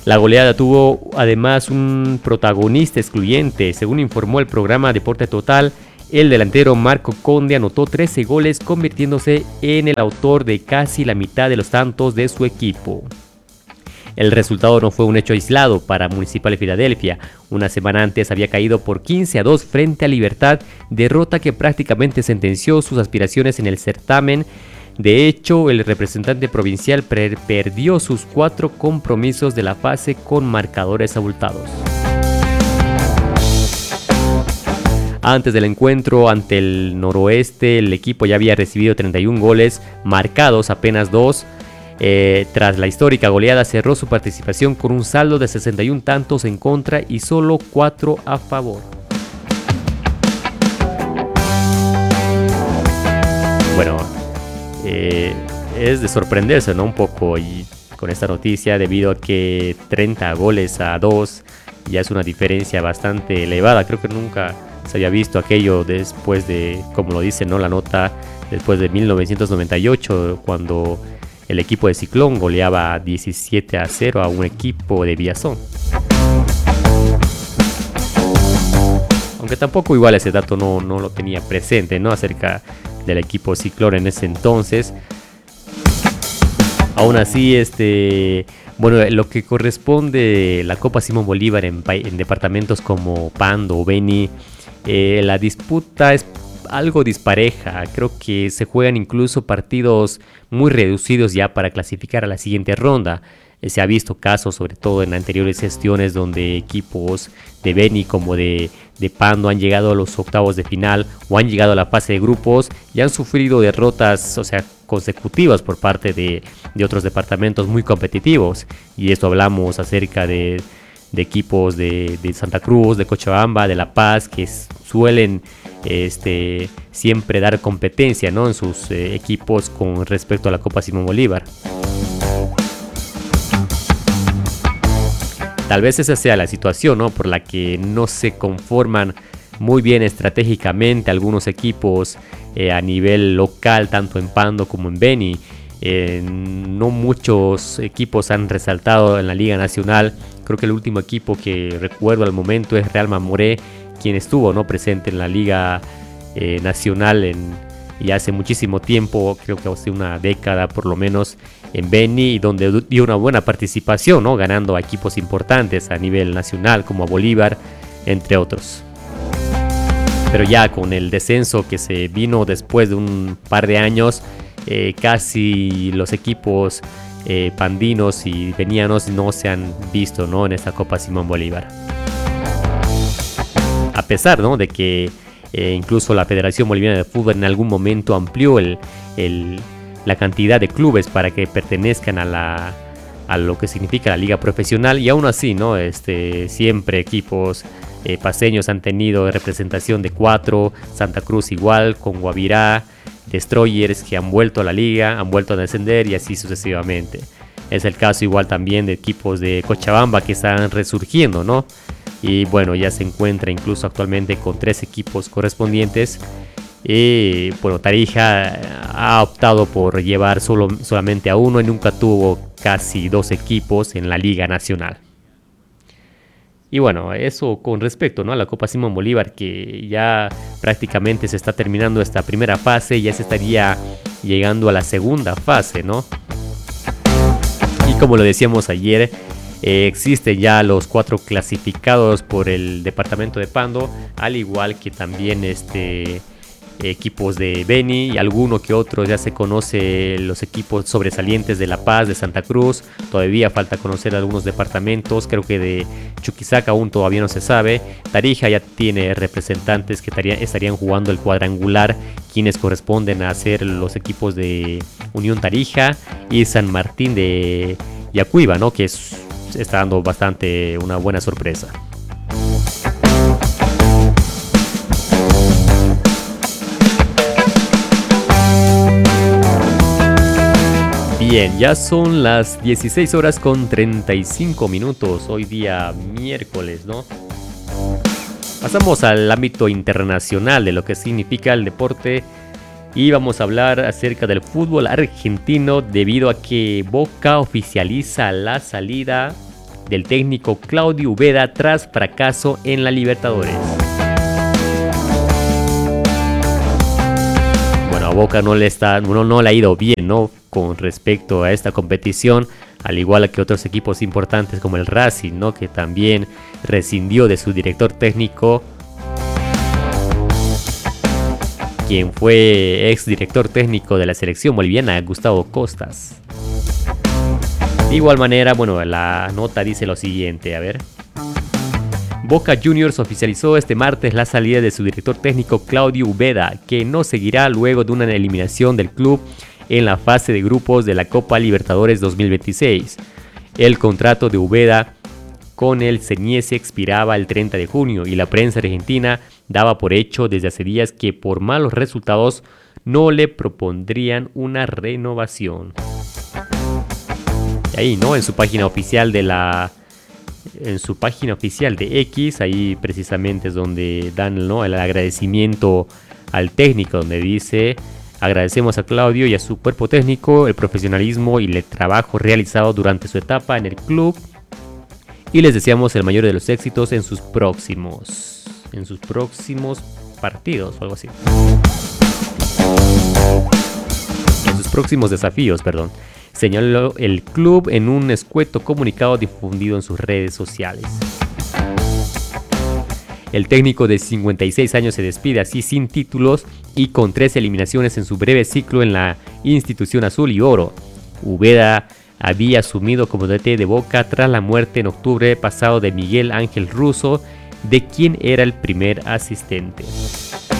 La goleada tuvo además un protagonista excluyente. Según informó el programa Deporte Total, el delantero Marco Conde anotó 13 goles, convirtiéndose en el autor de casi la mitad de los tantos de su equipo. El resultado no fue un hecho aislado para Municipal de Filadelfia. Una semana antes había caído por 15-2 frente a Libertad, derrota que prácticamente sentenció sus aspiraciones en el certamen. De hecho, el representante provincial perdió sus 4 compromisos de la fase con marcadores abultados. Antes del encuentro ante el Noroeste, el equipo ya había recibido 31 goles, marcados apenas 2. Tras la histórica goleada, cerró su participación con un saldo de 61 tantos en contra y solo 4 a favor. Bueno, es de sorprenderse, ¿no? Un poco y con esta noticia, debido a que 30 goles a 2 ya es una diferencia bastante elevada. Creo que nunca se había visto aquello después de, como lo dice, ¿no?, la nota, después de 1998, cuando el equipo de Ciclón goleaba 17-0 a un equipo de Villazón. Aunque tampoco igual ese dato no lo tenía presente, ¿no?, acerca del equipo Ciclón en ese entonces. Aún así, bueno, lo que corresponde la Copa Simón Bolívar en departamentos como Pando o Beni, la disputa es algo dispareja. Creo que se juegan incluso partidos muy reducidos ya para clasificar a la siguiente ronda. Se ha visto casos, sobre todo en anteriores gestiones, donde equipos de Beni como de Pando han llegado a los octavos de final o han llegado a la fase de grupos y han sufrido derrotas, o sea, consecutivas por parte de otros departamentos muy competitivos. Y esto hablamos acerca de equipos de Santa Cruz, de Cochabamba, de La Paz, que suelen siempre dar competencia, ¿no?, en sus equipos con respecto a la Copa Simón Bolívar. Tal vez esa sea la situación, ¿no?, por la que no se conforman muy bien estratégicamente algunos equipos a nivel local, tanto en Pando como en Beni. No muchos equipos han resaltado en la Liga Nacional. Creo que el último equipo que recuerdo al momento es Real Mamoré, quien estuvo, ¿no?, presente en la Liga Nacional y hace muchísimo tiempo, creo que hace una década por lo menos, en Beni, y donde dio una buena participación, ¿no?, ganando a equipos importantes a nivel nacional como a Bolívar, entre otros. Pero ya con el descenso que se vino después de un par de años, casi los equipos pandinos y benianos no se han visto, ¿no?, en esta Copa Simón Bolívar. A pesar, ¿no?, de que incluso la Federación Boliviana de Fútbol en algún momento amplió la cantidad de clubes para que pertenezcan a lo que significa la liga profesional, y aún así, ¿no?, siempre equipos paseños han tenido representación de 4, Santa Cruz igual, con Guavirá, Destroyers, que han vuelto a la liga, han vuelto a descender y así sucesivamente. Es el caso igual también de equipos de Cochabamba que están resurgiendo, ¿no? Y bueno, ya se encuentra incluso actualmente con 3 equipos correspondientes. Y bueno, Tarija ha optado por llevar solamente a uno y nunca tuvo casi 2 equipos en la Liga Nacional. Y bueno, eso con respecto, ¿no?, a la Copa Simón Bolívar, que ya prácticamente se está terminando esta primera fase y ya se estaría llegando a la segunda fase, ¿no? Y como lo decíamos ayer, existen ya los 4 clasificados por el departamento de Pando, al igual que también equipos de Beni y alguno que otro ya se conoce los equipos sobresalientes de La Paz, de Santa Cruz. Todavía falta conocer algunos departamentos, creo que de Chuquisaca aún todavía no se sabe. Tarija ya tiene representantes que estarían jugando el cuadrangular, quienes corresponden a ser los equipos de Unión Tarija y San Martín de Yacuiba, ¿no?, que está dando bastante una buena sorpresa. Bien, ya son las 16 horas con 35 minutos, hoy día miércoles, ¿no? Pasamos al ámbito internacional de lo que significa el deporte y vamos a hablar acerca del fútbol argentino, debido a que Boca oficializa la salida del técnico Claudio Ubeda tras fracaso en la Libertadores. Bueno, a Boca no le ha ido bien, ¿no?, con respecto a esta competición, al igual que otros equipos importantes como el Racing, ¿no?, que también rescindió de su director técnico, quien fue ex director técnico de la selección boliviana, Gustavo Costas. De igual manera, bueno, la nota dice lo siguiente, a ver. Boca Juniors oficializó este martes la salida de su director técnico Claudio Ubeda, que no seguirá luego de una eliminación del club en la fase de grupos de la Copa Libertadores 2026. El contrato de Ubeda con el Ceniese expiraba el 30 de junio y la prensa argentina daba por hecho desde hace días que por malos resultados no le propondrían una renovación. Y ahí, ¿no?, en su página oficial de X, ahí precisamente es donde dan, ¿no?, el agradecimiento al técnico, donde dice: agradecemos a Claudio y a su cuerpo técnico el profesionalismo y el trabajo realizado durante su etapa en el club y les deseamos el mayor de los éxitos en sus próximos partidos o algo así. En sus próximos desafíos, perdón. Señaló el club en un escueto comunicado difundido en sus redes sociales. El técnico de 56 años se despide así sin títulos y con 3 eliminaciones en su breve ciclo en la institución azul y oro. Ubeda había asumido como DT de Boca tras la muerte en octubre pasado de Miguel Ángel Russo, de quien era el primer asistente.